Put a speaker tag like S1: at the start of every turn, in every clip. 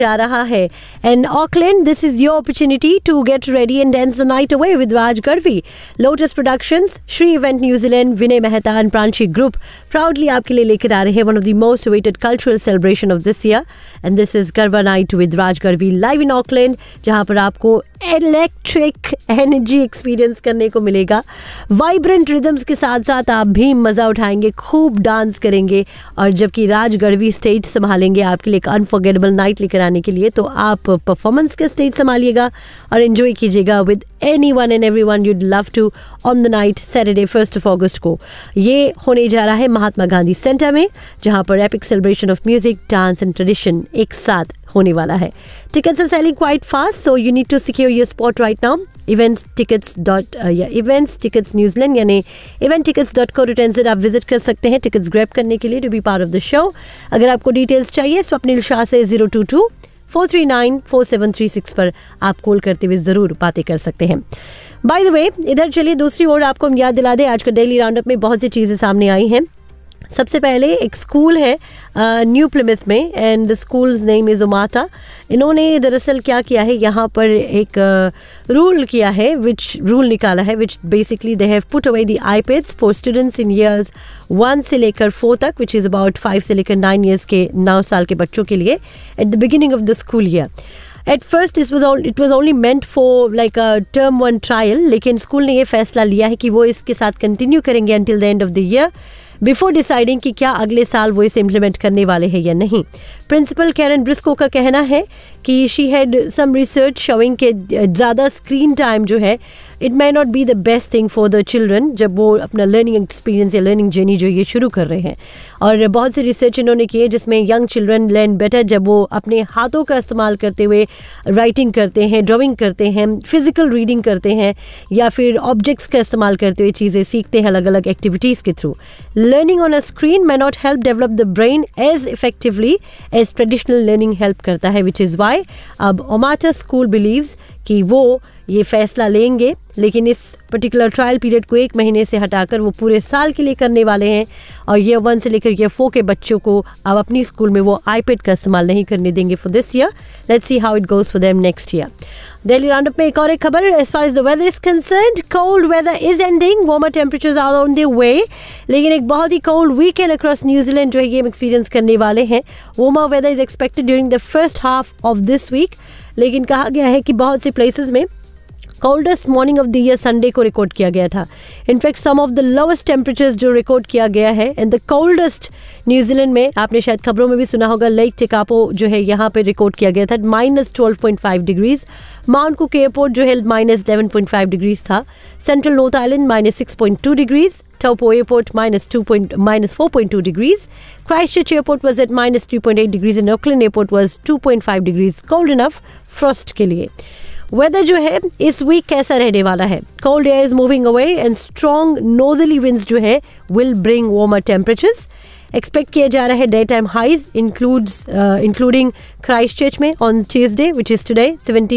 S1: जा रहा है. And Auckland, this is your opportunity to get ready and dance the night away with Raj Garvi. Lotus Productions, Shri Event New Zealand, Vinay Mehta and Pranchi Group proudly आपके लिए लेकर आ रहे हैं one of the most awaited cultural celebration of this year. And this is Garba Night with Raj Garvi live in Auckland, जहाँ पर आपको electric energy experience करने को मिलेगा. वाइब्रेंट रिदम्स के साथ साथ आप भी मज़ा उठाएंगे, खूब डांस करेंगे. और जबकि राज गढ़वी स्टेज संभालेंगे आपके लिए एक अनफॉरगेटेबल नाइट लेकर आने के लिए, तो आप परफॉर्मेंस के स्टेज संभालिएगा और एंजॉय कीजिएगा with anyone and everyone you'd love to on the night Saturday 1 अगस्त को. ये होने जा रहा है महात्मा गांधी सेंटर में, जहाँ पर epic celebration of music, dance and tradition एक साथ होने वाला है. Tickets are selling quite fast, so you need to secure your spot right now. events tickets New Zealand यानी eventtickets.co.nz आप विजिट कर सकते हैं टिकट्स ग्रैब करने के लिए to be part of the show. अगर आपको डिटेल्स चाहिए स्वप्निल शाह से 022-439-4736 पर आप कॉल करते हुए ज़रूर बातें कर सकते हैं. बाय द वे, इधर चलिए दूसरी ओर आपको हम याद दिला दें, आज का डेली राउंडअप में बहुत सी चीज़ें सामने आई हैं. सबसे पहले एक स्कूल है न्यू प्लिमिथ में and the schools name is ओमाटा. इन्होंने दरअसल क्या किया है, यहाँ पर एक रूल किया है, रूल निकाला है which basically they have put away the iPads for students in years 1 से लेकर 4 तक, विच इज़ अबाउट 5 से लेकर 9 ईयर्स के 9 साल के बच्चों के लिए at the beginning of the school year. At first it was only meant for like a term 1 trial, लेकिन स्कूल ने ये फैसला लिया है कि वो इसके साथ कंटिन्यू करेंगे until the end of the year before deciding कि क्या अगले साल वो इसे इम्प्लीमेंट करने वाले हैं या नहीं. प्रिंसिपल कैरन ब्रिस्को का कहना है कि she had some research showing के ज़्यादा स्क्रीन टाइम जो है it may not be the best thing for the children जब वो अपना लर्निंग एक्सपीरियंस या लर्निंग जर्नी जो ये शुरू कर रहे हैं. और बहुत सी रिसर्च इन्होंने की है जिसमें यंग चिल्ड्रन लर्न बेटर जब वो अपने हाथों का इस्तेमाल करते हुए राइटिंग करते हैं, ड्राइंग करते हैं, फिजिकल रीडिंग करते हैं या फिर ऑब्जेक्ट्स का इस्तेमाल करते हुए चीज़ें सीखते हैं अलग अलग एक्टिविटीज़ के through. Learning on a screen may not help develop the brain as effectively as traditional learning help करता है, which is why अब ओमाटा स्कूल believes कि वो ये फैसला लेंगे, लेकिन इस पर्टिकुलर ट्रायल पीरियड को 1 महीने से हटाकर वो पूरे साल के लिए करने वाले हैं. और ईयर 1 से लेकर ईयर 4 के बच्चों को अब अपनी स्कूल में वो आईपैड का इस्तेमाल नहीं करने देंगे for this year. Let's see how it goes for them next year. Daily roundup में एक और एक खबर, as far as the weather is concerned, cold weather is ending, warmer temperatures are on the way. लेकिन एक बहुत ही cold weekend across New Zealand जो है ये हम एक्सपीरियंस करने वाले हैं. Warmer weather is expected during the first half of this week, लेकिन कहा गया है कि बहुत से प्लेसेस में coldest morning of the year Sunday को रिकॉर्ड किया गया था. In fact some of the lowest temperatures जो रिकॉर्ड किया गया है एंड द कोल्डेस्ट न्यूजीलैंड में, आपने शायद खबरों में भी सुना होगा, लेक टेकापो जो है यहाँ पे रिकॉर्ड किया गया था -12.5 डिग्रीज. माउंट कुक एयरपोर्ट जो है -11.5 डिग्रीज था. Central north island -6.2 degrees. Taupo Airport -4.2 degrees. Christchurch Airport was at -3.8 degrees and Auckland Airport was 2.5 degrees. Cold enough frost के लिए. वेदर जो है इस वीक कैसा रहने वाला है? Cold air is moving away and strong northerly winds जो है will bring warmer temperatures. Expect किया जा रहा है day time highs including Christchurch में on Tuesday which is today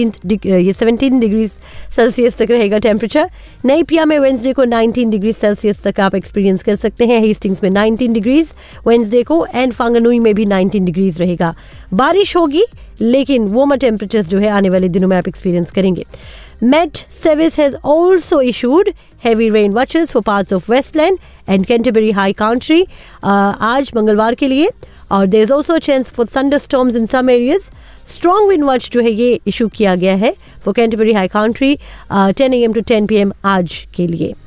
S1: 17 degrees Celsius तक रहेगा टेम्परेचर. नेपिया में वेंसडे को 19 डिग्रीज सेल्सियस तक आप एक्सपीरियंस कर सकते हैं. हेस्टिंग्स में 19 डिग्रीज वेंसडे को एंड फांगनुई में भी 19 डिग्रीज रहेगा. बारिश होगी लेकिन वार्मर टेम्परेचर्स जो है आने वाले दिनों में आप एक्सपीरियंस करेंगे. Met Service has also issued heavy rain watches for parts of Westland and Canterbury High Country आज मंगलवार के लिए. और there is also a chance for thunderstorms in some areas. Strong wind watch जो है ये इशू किया गया है for Canterbury High Country 10 AM to 10 PM आज के लिए.